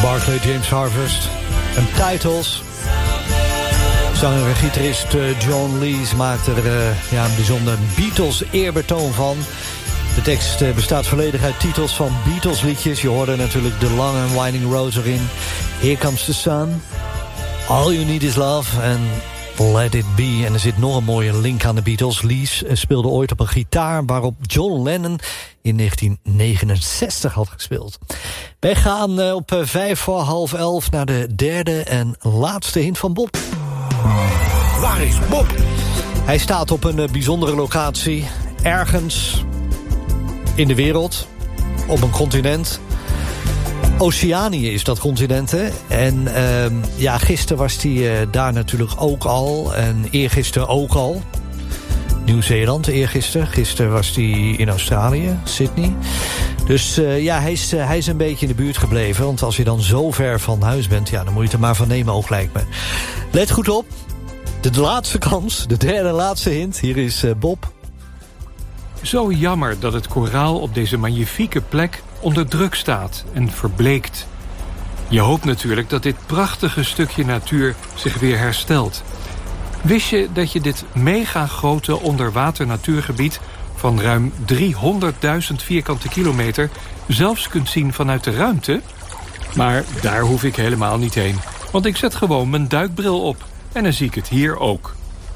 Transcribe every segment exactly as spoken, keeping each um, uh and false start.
Barclay James Harvest en Titles. Zanger en gitarist John Lees maakt er uh, ja, een bijzonder Beatles-eerbetoon van. De tekst uh, bestaat volledig uit titels van Beatles-liedjes. Je hoorde natuurlijk The Long and Winding Road erin. Here Comes the Sun. All You Need Is Love en Let It Be. En er zit nog een mooie link aan de Beatles. Lees speelde ooit op een gitaar waarop John Lennon in negentien negenenzestig had gespeeld. Wij gaan uh, op uh, vijf voor half elf naar de derde en laatste hint van Bob. Waar is Bob? Hij staat op een uh, bijzondere locatie. Ergens in de wereld. Op een continent. Oceanië is dat continent, hè? En uh, ja, gisteren was hij uh, daar natuurlijk ook al. En eergisteren ook al. Nieuw-Zeeland eergisteren. Gisteren was hij in Australië, Sydney. Dus uh, ja, hij is, uh, hij is een beetje in de buurt gebleven. Want als je dan zo ver van huis bent, ja, dan moet je het er maar van nemen ook, lijkt me. Let goed op. De laatste kans, de derde en laatste hint. Hier is uh, Bob. Zo jammer dat het koraal op deze magnifieke plek onder druk staat en verbleekt. Je hoopt natuurlijk dat dit prachtige stukje natuur zich weer herstelt. Wist je dat je dit mega grote onderwater natuurgebied van ruim driehonderdduizend vierkante kilometer zelfs kunt zien vanuit de ruimte? Maar daar hoef ik helemaal niet heen, want ik zet gewoon mijn duikbril op en dan zie ik het hier ook.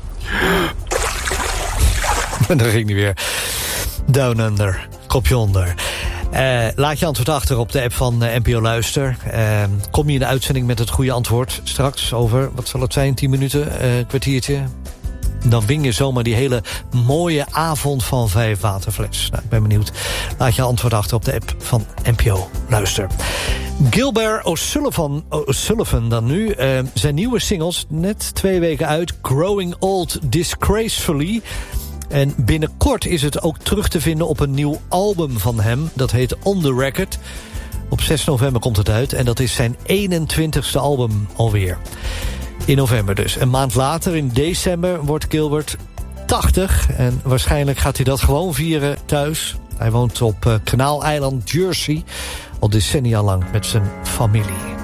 En daar ging hij weer. Down Under, kopje onder. Uh, laat je antwoord achter op de app van uh, N P O Luister. Uh, kom je in de uitzending met het goede antwoord straks over, wat zal het zijn, tien minuten, uh, een kwartiertje. Dan win je zomaar die hele mooie avond van vijf waterfles. Nou, ik ben benieuwd. Laat je antwoord achter op de app van N P O Luister. Gilbert O'Sullivan, O'Sullivan dan nu. Uh, zijn nieuwe singles, net twee weken uit. Growing Old Disgracefully. En binnenkort is het ook terug te vinden op een nieuw album van hem. Dat heet On The Record. Op zes november komt het uit. En dat is zijn eenentwintigste album alweer. In november dus. Een maand later, in december, wordt Gilbert tachtig. En waarschijnlijk gaat hij dat gewoon vieren thuis. Hij woont op uh, Kanaaleiland, Jersey. Al decennia lang met zijn familie.